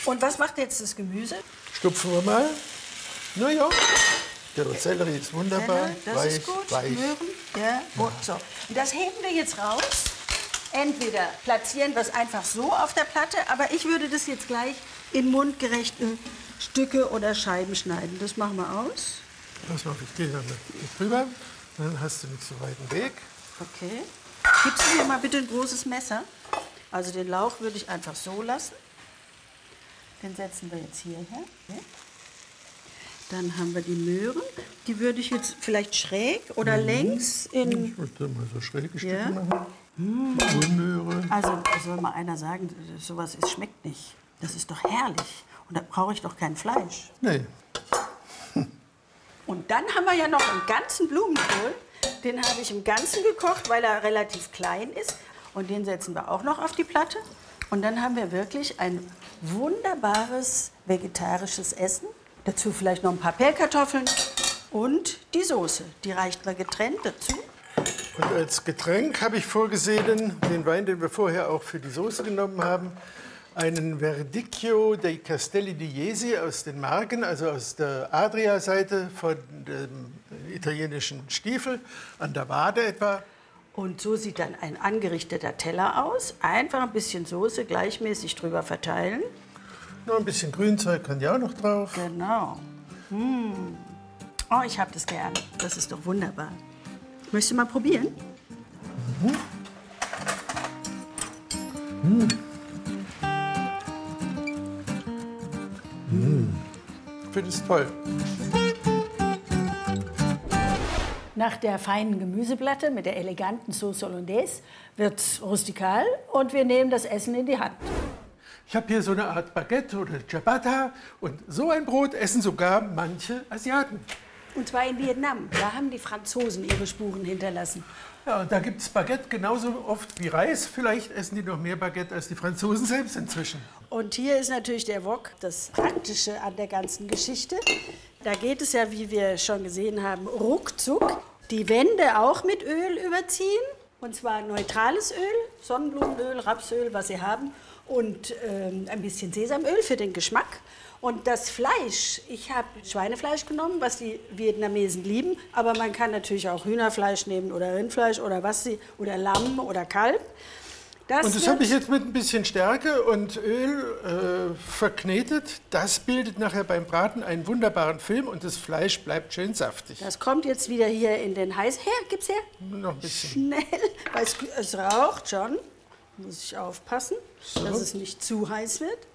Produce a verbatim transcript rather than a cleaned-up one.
Und was macht jetzt das Gemüse? Stupfen wir mal. Na ja, der Sellerie ist wunderbar. Sellerie, das weich, ist gut. weich. Möhren. Ja, gut, so. Und das heben wir jetzt raus. Entweder platzieren wir es einfach so auf der Platte, aber ich würde das jetzt gleich in mundgerechte Stücke oder Scheiben schneiden. Das machen wir aus. Pass mal auf, ich gehe dann drüber. Dann hast du nicht so weiten Weg. Okay. Gibst du mir mal bitte ein großes Messer? Also den Lauch würde ich einfach so lassen. Den setzen wir jetzt hierher. Okay. Dann haben wir die Möhren. Die würde ich jetzt vielleicht schräg oder mhm. längs in... Ich würde mal so schräge Stücke ja. machen. Mmh. Möhre. Also soll mal einer sagen, sowas ist, schmeckt nicht. Das ist doch herrlich. Und da brauche ich doch kein Fleisch. Nee. Und dann haben wir ja noch einen ganzen Blumenkohl. Den habe ich im Ganzen gekocht, weil er relativ klein ist. Und den setzen wir auch noch auf die Platte. Und dann haben wir wirklich ein wunderbares vegetarisches Essen. Dazu vielleicht noch ein paar Pellkartoffeln und die Soße. Die reicht mal getrennt dazu. Und als Getränk habe ich vorgesehen, den Wein, den wir vorher auch für die Soße genommen haben, einen Verdicchio dei Castelli di Jesi aus den Marken, also aus der Adria-Seite von dem italienischen Stiefel, an der Wade etwa. Und so sieht dann ein angerichteter Teller aus. Einfach ein bisschen Soße gleichmäßig drüber verteilen. Noch ein bisschen Grünzeug kann ja auch noch drauf. Genau. Mmh. Oh, ich habe das gern. Das ist doch wunderbar. Möchtest du mal probieren? Mhm. Mmh. Mmh. Ich finde es toll. Nach der feinen Gemüseplatte mit der eleganten Sauce Hollandaise wird's rustikal und wir nehmen das Essen in die Hand. Ich habe hier so eine Art Baguette oder Ciabatta und so ein Brot essen sogar manche Asiaten. Und zwar in Vietnam. Da haben die Franzosen ihre Spuren hinterlassen. Ja, und da gibt es Baguette genauso oft wie Reis. Vielleicht essen die noch mehr Baguette als die Franzosen selbst inzwischen. Und hier ist natürlich der Wok, das Praktische an der ganzen Geschichte. Da geht es ja, wie wir schon gesehen haben, ruckzuck. Die Wände auch mit Öl überziehen. Und zwar neutrales Öl, Sonnenblumenöl, Rapsöl, was Sie haben. Und ähm, ein bisschen Sesamöl für den Geschmack. Und das Fleisch, ich habe Schweinefleisch genommen, was die Vietnamesen lieben. Aber man kann natürlich auch Hühnerfleisch nehmen oder Rindfleisch oder was sie, oder Lamm oder Kalb. Das und das habe ich jetzt mit ein bisschen Stärke und Öl äh, verknetet. Das bildet nachher beim Braten einen wunderbaren Film und das Fleisch bleibt schön saftig. Das kommt jetzt wieder hier in den heiß. Her, gib's her. Noch ein bisschen. Schnell, weil es, es raucht schon. Muss ich aufpassen, so, dass es nicht zu heiß wird.